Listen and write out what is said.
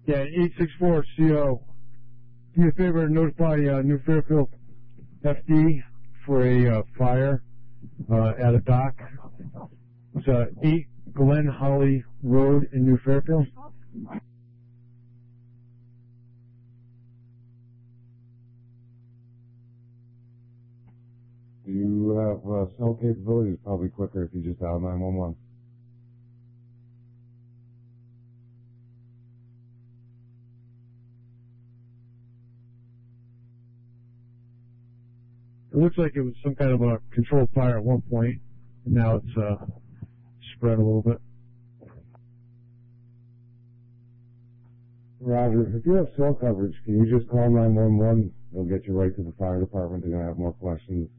Yeah, 864CO. Do me a favor and notify New Fairfield FD for a fire at a dock. It's 8 Glen Holly Road in New Fairfield. Do you have cell capabilities? Probably quicker if you just dial 911. It looks like it was some kind of a controlled fire at one point, and now it's spread a little bit. Roger, if you have cell coverage, can you just call 911? They'll get you right to the fire department. They're going to have more questions.